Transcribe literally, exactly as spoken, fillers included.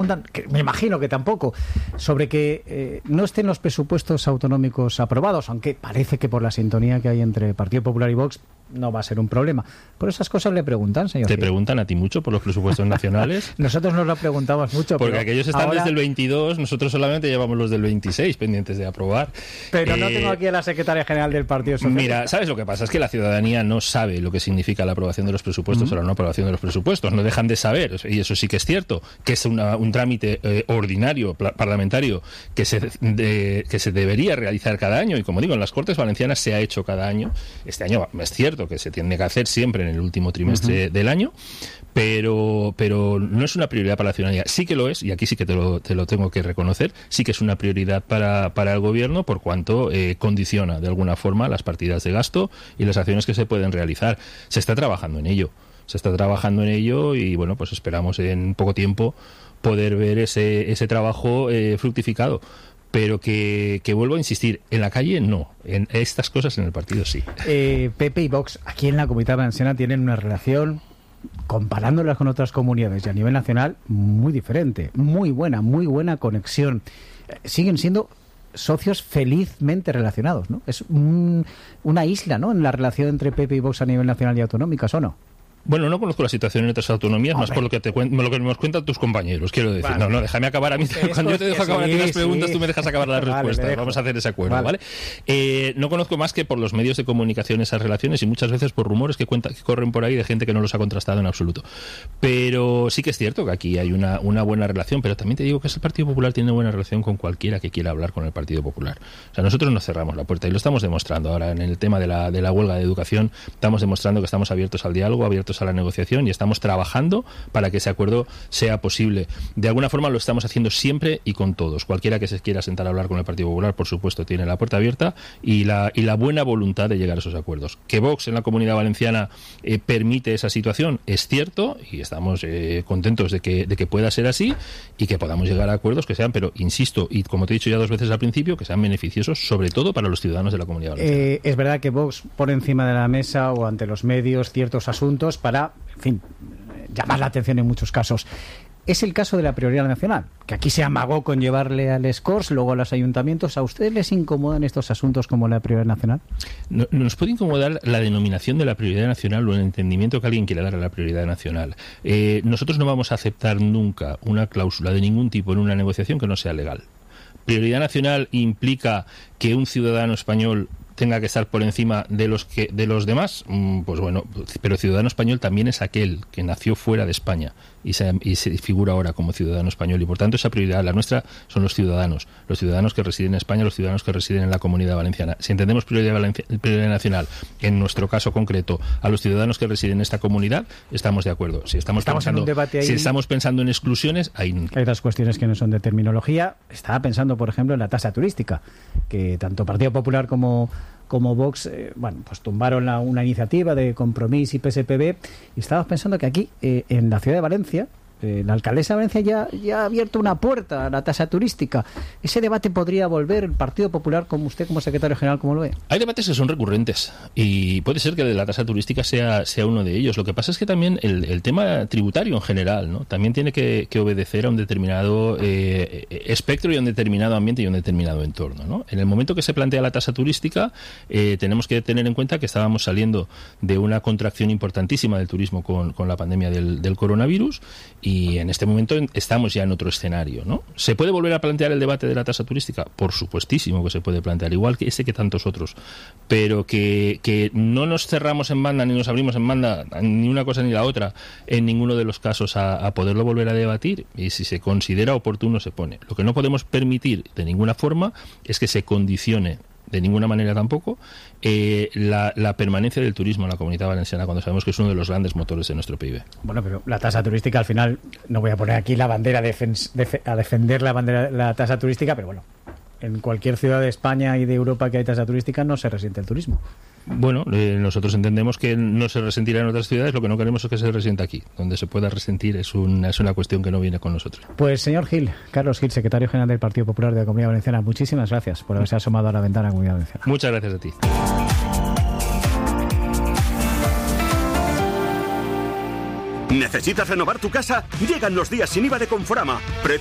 que me imagino que tampoco, sobre que eh, no estén los presupuestos autonómicos aprobados, aunque parece que por la sintonía que hay entre Partido Popular y Vox no va a ser un problema. Por esas cosas le preguntan, señor. ¿Te Gil. preguntan a ti mucho por los presupuestos nacionales? Nosotros nos lo preguntamos mucho. Porque pero aquellos están ahora... desde el veintidós, nosotros solamente llevamos los del veintiséis pendientes de aprobar. Pero eh... no tengo aquí a la secretaria general del Partido Socialista. Mira, ¿sabes lo que pasa? Es que la ciudadanía no sabe lo que significa la aprobación de los presupuestos uh-huh. o la no aprobación de los presupuestos. No dejan de saber, y eso sí que es cierto, que es una, un trámite eh, ordinario, parlamentario, que se, de, que se debería realizar cada año. Y como digo, en las Cortes Valencianas se ha hecho cada año. Este año es cierto que se tiene que hacer siempre en el último trimestre uh-huh. del año, pero pero no es una prioridad para la ciudadanía. Sí que lo es, y aquí sí que te lo, te lo tengo que reconocer, sí que es una prioridad para, para el gobierno, por cuanto eh, condiciona de alguna forma las partidas de gasto y las acciones que se pueden realizar. Se está trabajando en ello, se está trabajando en ello y bueno, pues esperamos en poco tiempo poder ver ese, ese trabajo eh, fructificado. Pero que, que vuelvo a insistir, en la calle no, en estas cosas en el partido sí. Eh, P P y Vox aquí en la Comunidad Valenciana tienen una relación, comparándolas con otras comunidades y a nivel nacional, muy diferente, muy buena, muy buena conexión. Eh, siguen siendo socios felizmente relacionados, ¿no? Es un, una isla, ¿no?, en la relación entre P P y Vox a nivel nacional y autonómicas, ¿o no? Bueno, no conozco la situación en otras autonomías, Hombre. más por lo que te cuen- lo que nos cuentan tus compañeros, quiero decir. Vale. No, no, déjame acabar a mí. Esto Cuando yo te dejo acabar sí, a ti las preguntas, sí. tú me dejas acabar las vale, respuestas. Vamos a hacer ese acuerdo, ¿vale? ¿vale? Eh, no conozco más que por los medios de comunicación esas relaciones y muchas veces por rumores que, cuenta, que corren por ahí de gente que no los ha contrastado en absoluto. Pero sí que es cierto que aquí hay una, una buena relación, pero también te digo que el Partido Popular tiene buena relación con cualquiera que quiera hablar con el Partido Popular. O sea, nosotros nos cerramos la puerta y lo estamos demostrando ahora en el tema de la, de la huelga de educación. Estamos demostrando que estamos abiertos al diálogo, abiertos a la negociación y estamos trabajando para que ese acuerdo sea posible. De alguna forma lo estamos haciendo siempre y con todos. Cualquiera que se quiera sentar a hablar con el Partido Popular, por supuesto, tiene la puerta abierta y la, y la buena voluntad de llegar a esos acuerdos. Que Vox en la Comunidad Valenciana eh, permite esa situación es cierto y estamos eh, contentos de que, de que pueda ser así y que podamos llegar a acuerdos que sean, pero insisto, y como te he dicho ya dos veces al principio, que sean beneficiosos, sobre todo para los ciudadanos de la Comunidad Valenciana. Eh, es verdad que Vox pone encima de la mesa o ante los medios ciertos asuntos para, en fin, llamar la atención en muchos casos. Es el caso de la prioridad nacional, que aquí se amagó con llevarle al Scors, luego a los ayuntamientos. ¿A ustedes les incomodan estos asuntos como la prioridad nacional? No, nos puede incomodar la denominación de la prioridad nacional o el entendimiento que alguien quiera dar a la prioridad nacional. Eh, nosotros no vamos a aceptar nunca una cláusula de ningún tipo en una negociación que no sea legal. Prioridad nacional implica que un ciudadano español tenga que estar por encima de los que de los demás, pues bueno, pero ciudadano español también es aquel que nació fuera de España y se, y se figura ahora como ciudadano español y por tanto esa prioridad, la nuestra, son los ciudadanos, los ciudadanos que residen en España, los ciudadanos que residen en la Comunidad Valenciana. Si entendemos prioridad, valencia, prioridad nacional, en nuestro caso concreto, a los ciudadanos que residen en esta comunidad, estamos de acuerdo. Si estamos, estamos pensando, en un debate ahí, si estamos pensando en exclusiones, hay... hay otras cuestiones que no son de terminología. Estaba pensando, por ejemplo, en la tasa turística, que tanto Partido Popular como como Vox, eh, bueno, pues tumbaron la, una iniciativa de Compromís y P S P B, y estaba pensando que aquí, eh, en la ciudad de Valencia, eh, la alcaldesa de Valencia ya, ya ha abierto una puerta a la tasa turística. ¿Ese debate podría volver el Partido Popular, como usted como secretario general, cómo lo ve? Hay debates que son recurrentes y puede ser que la tasa turística sea, sea uno de ellos. Lo que pasa es que también el, el tema tributario en general, ¿no?, también tiene que, que obedecer a un determinado eh, espectro y a un determinado ambiente y a un determinado entorno, ¿no? En el momento que se plantea la tasa turística, eh, tenemos que tener en cuenta que estábamos saliendo de una contracción importantísima del turismo con, con la pandemia del, del coronavirus y en este momento estamos ya en otro escenario, ¿no? ¿Se puede volver a plantear el debate de la tasa turística? Por supuestísimo que se puede plantear, igual que ese que tantos otros, pero que, que no nos cerramos en banda ni nos abrimos en banda, ni una cosa ni la otra, en ninguno de los casos a, a poderlo volver a debatir, y si se considera oportuno se pone. Lo que no podemos permitir de ninguna forma es que se condicione de ninguna manera tampoco eh, la, la permanencia del turismo en la Comunidad Valenciana, cuando sabemos que es uno de los grandes motores de nuestro P I B. Bueno, pero la tasa turística, al final, no voy a poner aquí la bandera defen- def- a defender la bandera la tasa turística, pero bueno, en cualquier ciudad de España y de Europa que hay tasa turística no se resiente el turismo. Bueno, eh, nosotros entendemos que no se resentirá en otras ciudades, lo que no queremos es que se resienta aquí. Donde se pueda resentir es una, es una cuestión que no viene con nosotros. Pues señor Gil, Carlos Gil, secretario general del Partido Popular de la Comunidad Valenciana, muchísimas gracias por haberse asomado a la ventana de la Comunidad Valenciana. Muchas gracias a ti. ¿Necesitas renovar tu casa? Llegan los días sin IVA de Conforama.